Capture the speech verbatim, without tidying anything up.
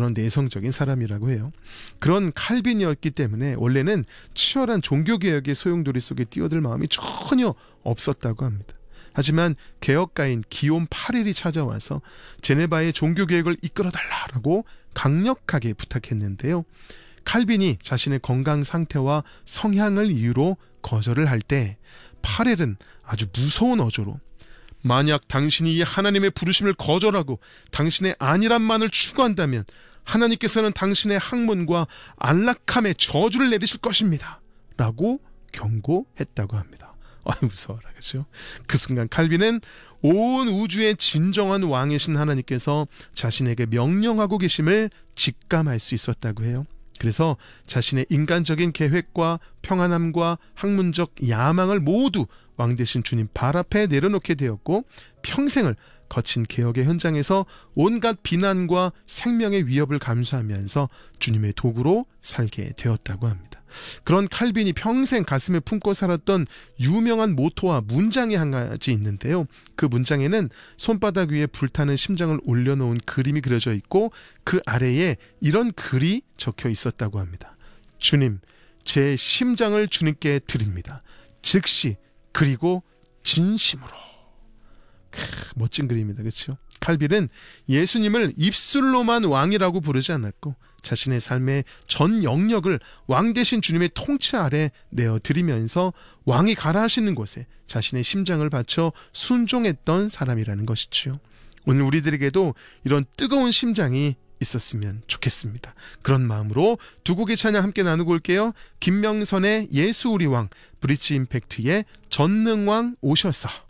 그런 내성적인 사람이라고 해요. 그런 칼빈이었기 때문에 원래는 치열한 종교개혁의 소용돌이 속에 뛰어들 마음이 전혀 없었다고 합니다. 하지만 개혁가인 기욤 팔 일이 찾아와서 제네바의 종교개혁을 이끌어달라고 강력하게 부탁했는데요. 칼빈이 자신의 건강 상태와 성향을 이유로 거절을 할 때 파렐은 아주 무서운 어조로 만약 당신이 이 하나님의 부르심을 거절하고 당신의 아니란만을 추구한다면 하나님께서는 당신의 학문과 안락함에 저주를 내리실 것입니다 라고 경고했다고 합니다. 아유 무서워라, 그렇죠? 그 순간 칼빈은 온 우주의 진정한 왕이신 하나님께서 자신에게 명령하고 계심을 직감할 수 있었다고 해요. 그래서 자신의 인간적인 계획과 평안함과 학문적 야망을 모두 왕 대신 주님 발 앞에 내려놓게 되었고 평생을 거친 개혁의 현장에서 온갖 비난과 생명의 위협을 감수하면서 주님의 도구로 살게 되었다고 합니다. 그런 칼빈이 평생 가슴에 품고 살았던 유명한 모토와 문장이 한 가지 있는데요. 그 문장에는 손바닥 위에 불타는 심장을 올려놓은 그림이 그려져 있고 그 아래에 이런 글이 적혀 있었다고 합니다. 주님, 제 심장을 주님께 드립니다. 즉시 그리고 진심으로. 크, 멋진 그림입니다. 그렇죠? 칼빈은 예수님을 입술로만 왕이라고 부르지 않았고 자신의 삶의 전 영역을 왕 대신 주님의 통치 아래 내어드리면서 왕이 가라 하시는 곳에 자신의 심장을 바쳐 순종했던 사람이라는 것이지요. 오늘 우리들에게도 이런 뜨거운 심장이 있었으면 좋겠습니다. 그런 마음으로 두 곡의 찬양 함께 나누고 올게요. 김명선의 예수 우리 왕, 브릿지 임팩트의 전능왕 오셔서.